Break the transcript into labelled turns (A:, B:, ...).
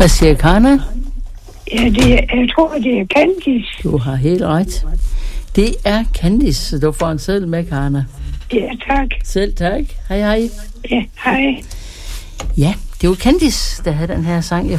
A: Hvad siger Karna?
B: Ja, jeg tror, det er Candice.
A: Du har helt ret. Det er Candice, så du får en seddel med, Karna.
B: Ja, tak.
A: Selv tak. Hej, hej.
B: Ja, hej.
A: Ja, det var Candice, der havde den her sang.